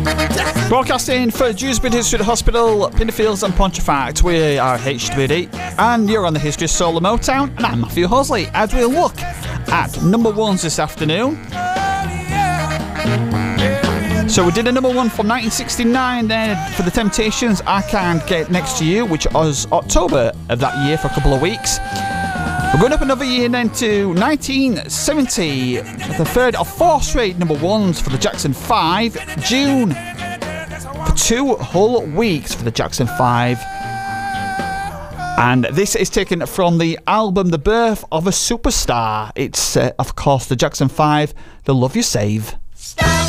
Broadcasting for Dewsbury District Hospital, Pinderfields and Pontefract. We are HWD, and you're on the History of Soul and Motown, and I'm Matthew Hosley, as we look at number ones this afternoon. So we did a number one from 1969 there for The Temptations, I Can't Get Next to You, which was October of that year for a couple of weeks. We're going up another year then to 1970, the third of four straight number ones for the Jackson 5, June, for 2 whole weeks for the Jackson 5. And this is taken from the album The Birth of a Superstar. It's, of course, the Jackson 5, The Love You Save. Stop.